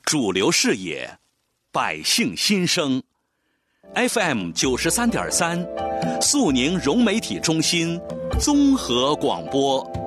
主流视野，百姓心声。FM 93.3，肃宁融媒体中心综合广播。